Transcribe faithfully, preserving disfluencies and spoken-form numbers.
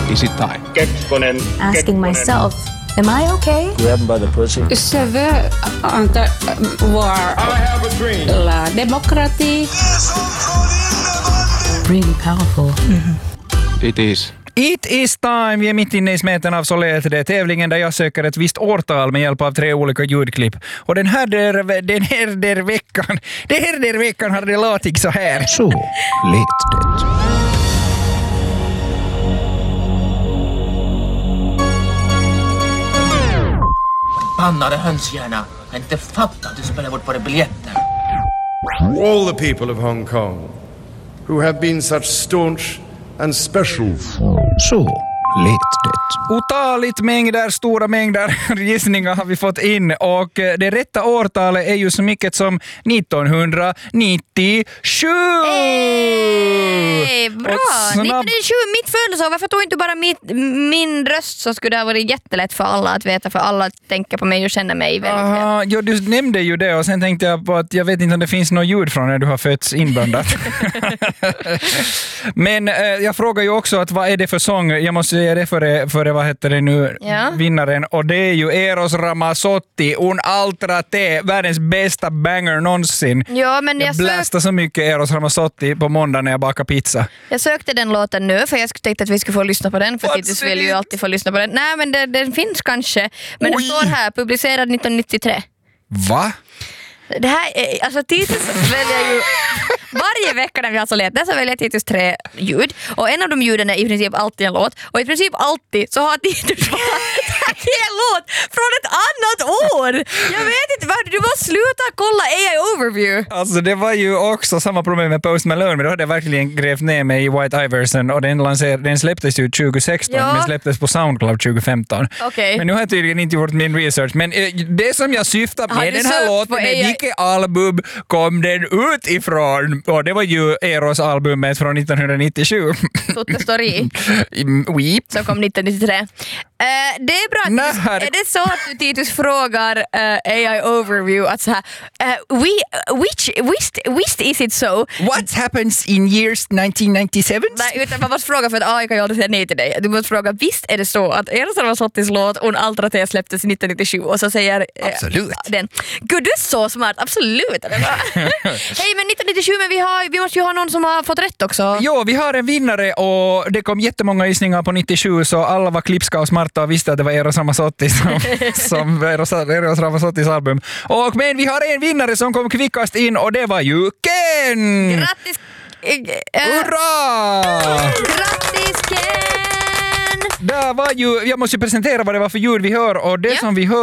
is it time? Kekkonen. Asking Kekkonen. myself, am I okay? Grab by the pussy. Se veut antaa var I have a dream. la demokrati. Really powerful. It is. It is time! Vi är mitt inne i smeten av Solet. Det är tävlingen där jag söker ett visst årtal med hjälp av tre olika ljudklipp. Och den här där, den här där veckan, den här där veckan har det låtit så här. Så lät det. Pannade hönshjärna. Jag inte fattat att du spelar bort våra biljetter. All the people of Hong Kong who have been such staunch and special. Så lät det. Otaligt mängder, stora mängder gissningar har vi fått in och det rätta årtalet är ju så mycket som nittonhundranittiosju! Hey, bra! Snabb... nittonhundranittiosju, mitt födelseår. Varför tog inte bara mitt, min röst, så skulle det ha varit jättelätt för alla att veta, för alla tänker på mig och känner mig väldigt Aha, ja, du nämnde ju det och sen tänkte jag på att jag vet inte om det finns något ljud från när du har fötts inblandat. Men eh, jag frågar ju också att vad är det för sång? Jag måste säga det för, för vad heter det nu, ja. vinnaren, och det är ju Eros Ramazzotti, Un Altra Te, världens bästa banger någonsin. Ja, men jag, jag sök... bläste så mycket Eros Ramazzotti på måndag när jag bakade pizza. jag sökte den låten nu för jag tänkte att vi skulle få lyssna på den, för What's Titus vill ju it? alltid få lyssna på den. Nej, men det, den finns kanske, men Oj. det står här, publicerad nittonhundranittiotre. Va? Det här är, alltså Titus väljer ju varje vecka när vi har så lätt, där så väljer Titus tre ljud, och en av de ljuden är i princip alltid en låt, och i princip alltid så har Titus bara tagit en låt från ett annat år. Jag vet inte varför, du måste sluta kolla A I Overview. Alltså det var ju också samma problem med Post Malone, men då hade jag verkligen grävt ner mig i White Iverson, och den, lanser, den släpptes ju tjugohundrasexton, Ja. men släpptes på Soundcloud tjugofemton. Okej. Men nu har jag tydligen inte gjort min research, men eh, det som jag syftar Har med du den här sökt låten på är A I? vilket album kom den ut ifrån? Och det var ju Eros albumet från nittonhundranittiosju. Tutte Story Weep. som kom nittonhundranittiotre. Uh, det är bra. När? Är det så att du, Titus, frågar uh, A I Overview att så här, uh, we, which, which, which is it so? What happens in years nineteen ninety-seven? Nej, utan man måste fråga, för att A I kan ju aldrig säga nej till dig. Du måste fråga, visst är det så att Eros Ramazzottis låt Un Altra Te släpptes nittonhundranittiosju, och så säger eh, Absolut. den. Gud, du är så smart, absolut. Hej, men nittonhundranittiosju, men vi, har, vi måste ju ha någon som har fått rätt också. Jo, vi har en vinnare och det kom jättemånga gissningar på nittiosju, så alla var klipska och smarta och visste att det var Eros Ramazzotti som, som Eros, Eros Ramazzottis album. Och men vi har en vinnare som kom kvickast in, och det var ju Ken! Grattis! Äh, Hurra! Grattis, Ken! Det var ju, jag måste ju presentera vad det var för ljud vi hör, och det Ja. som vi hör